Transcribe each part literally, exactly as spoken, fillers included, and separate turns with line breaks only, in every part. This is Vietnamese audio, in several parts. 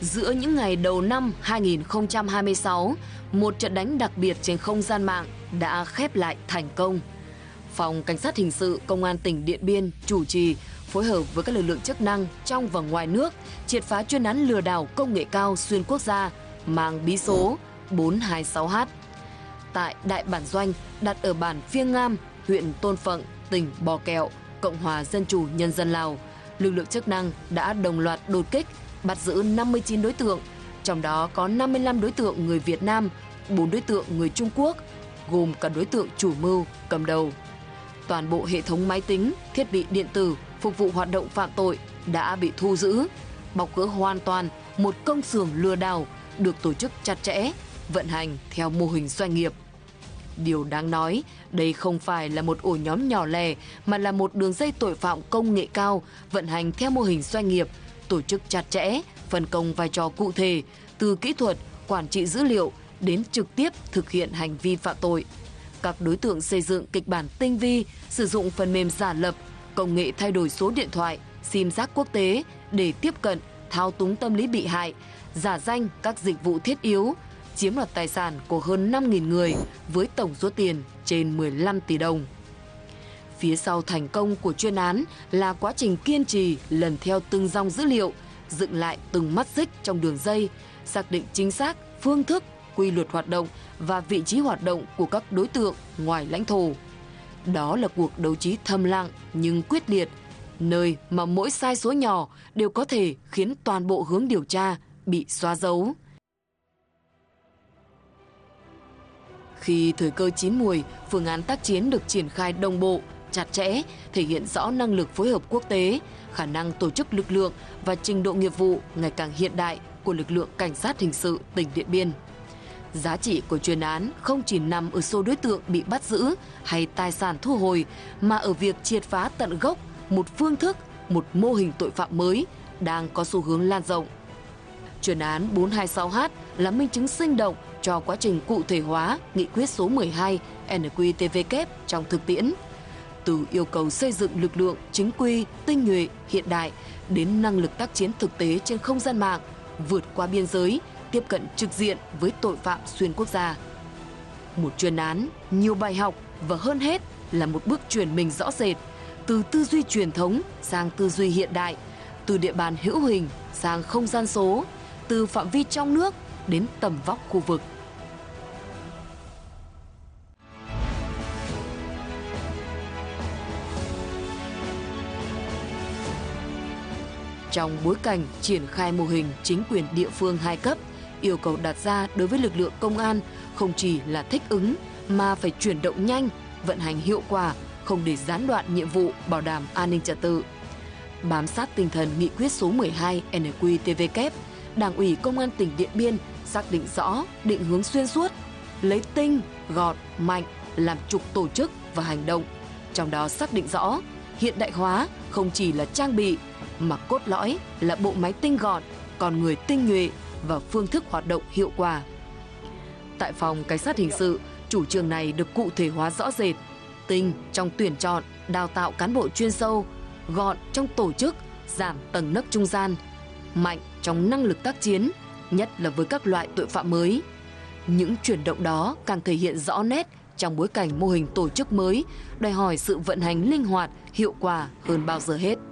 Giữa những ngày đầu năm hai nghìn không trăm hai mươi sáu, một trận đánh đặc biệt trên không gian mạng đã khép lại thành công. Phòng Cảnh sát Hình sự Công an tỉnh Điện Biên chủ trì phối hợp với các lực lượng chức năng trong và ngoài nước triệt phá chuyên án lừa đảo công nghệ cao xuyên quốc gia mang bí số bốn hai sáu H. Tại đại bản doanh đặt ở bản Phiêng Ngam, huyện Tôn Phận, tỉnh Bò Kẹo, Cộng hòa Dân chủ Nhân dân Lào, lực lượng chức năng đã đồng loạt đột kích, bắt giữ năm mươi chín đối tượng, trong đó có năm mươi lăm đối tượng người Việt Nam, bốn đối tượng người Trung Quốc, gồm cả đối tượng chủ mưu, cầm đầu. Toàn bộ hệ thống máy tính, thiết bị điện tử phục vụ hoạt động phạm tội đã bị thu giữ, bọc gỡ hoàn toàn một công xưởng lừa đảo được tổ chức chặt chẽ, vận hành theo mô hình doanh nghiệp. Điều đáng nói, đây không phải là một ổ nhóm nhỏ lẻ mà là một đường dây tội phạm công nghệ cao vận hành theo mô hình doanh nghiệp, tổ chức chặt chẽ, phân công vai trò cụ thể, từ kỹ thuật, quản trị dữ liệu đến trực tiếp thực hiện hành vi phạm tội. Các đối tượng xây dựng kịch bản tinh vi, sử dụng phần mềm giả lập, công nghệ thay đổi số điện thoại, sim giác quốc tế để tiếp cận, thao túng tâm lý bị hại, giả danh các dịch vụ thiết yếu, chiếm đoạt tài sản của hơn năm nghìn người với tổng số tiền trên mười lăm tỷ đồng. Phía sau thành công của chuyên án là quá trình kiên trì lần theo từng dòng dữ liệu, dựng lại từng mắt xích trong đường dây, xác định chính xác phương thức, quy luật hoạt động và vị trí hoạt động của các đối tượng ngoài lãnh thổ. Đó là cuộc đấu trí thầm lặng nhưng quyết liệt, nơi mà mỗi sai số nhỏ đều có thể khiến toàn bộ hướng điều tra bị xóa dấu. Khi thời cơ chín muồi, phương án tác chiến được triển khai đồng bộ, chặt chẽ, thể hiện rõ năng lực phối hợp quốc tế, khả năng tổ chức lực lượng và trình độ nghiệp vụ ngày càng hiện đại của lực lượng Cảnh sát Hình sự tỉnh Điện Biên. Giá trị của chuyên án không chỉ nằm ở số đối tượng bị bắt giữ hay tài sản thu hồi, mà ở việc triệt phá tận gốc một phương thức, một mô hình tội phạm mới đang có xu hướng lan rộng. Chuyên án bốn hai sáu H là minh chứng sinh động cho quá trình cụ thể hóa nghị quyết số mười hai N Q T V kép trong thực tiễn. Từ yêu cầu xây dựng lực lượng chính quy, tinh nhuệ, hiện đại đến năng lực tác chiến thực tế trên không gian mạng, vượt qua biên giới, tiếp cận trực diện với tội phạm xuyên quốc gia. Một chuyên án, nhiều bài học và hơn hết là một bước chuyển mình rõ rệt, từ tư duy truyền thống sang tư duy hiện đại, từ địa bàn hữu hình sang không gian số, từ phạm vi trong nước đến tầm vóc khu vực. Trong bối cảnh triển khai mô hình chính quyền địa phương hai cấp, yêu cầu đặt ra đối với lực lượng công an không chỉ là thích ứng mà phải chuyển động nhanh, vận hành hiệu quả, không để gián đoạn nhiệm vụ bảo đảm an ninh trật tự. Bám sát tinh thần nghị quyết số mười hai N Q T V kép, Đảng ủy Công an tỉnh Điện Biên xác định rõ định hướng xuyên suốt, lấy tinh, gọn, mạnh làm trục tổ chức và hành động. Trong đó xác định rõ hiện đại hóa không chỉ là trang bị mà cốt lõi là bộ máy tinh gọn, con người tinh nhuệ và phương thức hoạt động hiệu quả. Tại Phòng Cảnh sát Hình sự, chủ trương này được cụ thể hóa rõ rệt: tinh trong tuyển chọn, đào tạo cán bộ chuyên sâu, gọn trong tổ chức, giảm tầng nấc trung gian, mạnh trong năng lực tác chiến, nhất là với các loại tội phạm mới. Những chuyển động đó càng thể hiện rõ nét trong bối cảnh mô hình tổ chức mới, đòi hỏi sự vận hành linh hoạt, hiệu quả hơn bao giờ hết.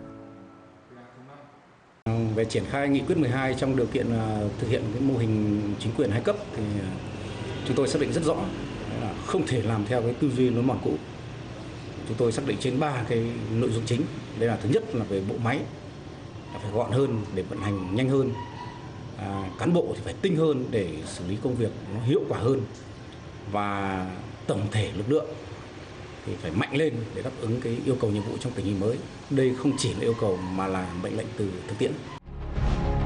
Về triển khai nghị quyết mười hai trong điều kiện thực hiện cái mô hình chính quyền hai cấp thì chúng tôi xác định rất rõ là không thể làm theo cái tư duy lối mòn cũ. Chúng tôi xác định trên ba cái nội dung chính. Đây là thứ nhất là về bộ máy là phải gọn hơn để vận hành nhanh hơn, à, cán bộ thì phải tinh hơn để xử lý công việc nó hiệu quả hơn, và tổng thể lực lượng thì phải mạnh lên để đáp ứng cái yêu cầu nhiệm vụ trong tình hình mới. Đây không chỉ là yêu cầu mà là mệnh lệnh từ thực tiễn.